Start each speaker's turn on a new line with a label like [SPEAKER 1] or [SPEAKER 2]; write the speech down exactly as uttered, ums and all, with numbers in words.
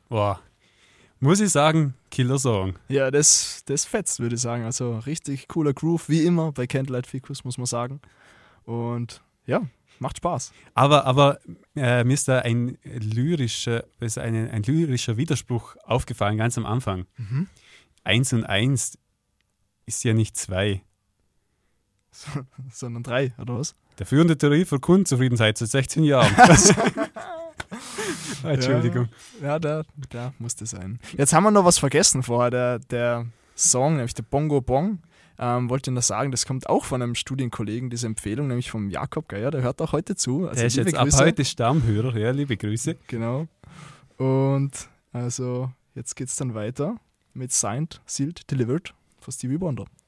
[SPEAKER 1] Boah, muss ich sagen, Killer-Song.
[SPEAKER 2] Ja, das, das fetzt, würde ich sagen. Also richtig cooler Groove, wie immer bei Candlelight Ficus, muss man sagen. Und ja, macht Spaß.
[SPEAKER 1] Aber, aber äh, mir ist da ein lyrischer, ist ein, ein lyrischer Widerspruch aufgefallen, ganz am Anfang.
[SPEAKER 2] Mhm.
[SPEAKER 1] Eins und eins ist ja nicht zwei.
[SPEAKER 2] Sondern drei, oder was?
[SPEAKER 1] Der führende Tarif für Kundenzufriedenheit seit sechzehn Jahren. Entschuldigung.
[SPEAKER 2] Ja, ja der, der musste sein. Jetzt haben wir noch was vergessen vorher. Der, der Song, nämlich der Bongo Bong, ähm, wollte ich noch sagen, das kommt auch von einem Studienkollegen, diese Empfehlung, nämlich vom Jakob Geier, der hört auch heute zu. Also
[SPEAKER 1] der ist
[SPEAKER 2] liebe
[SPEAKER 1] jetzt
[SPEAKER 2] Grüße.
[SPEAKER 1] ab heute Stammhörer, ja, liebe Grüße.
[SPEAKER 2] Genau. Und also jetzt geht's dann weiter mit Signed, Sealed, Delivered von Stevie Wonder.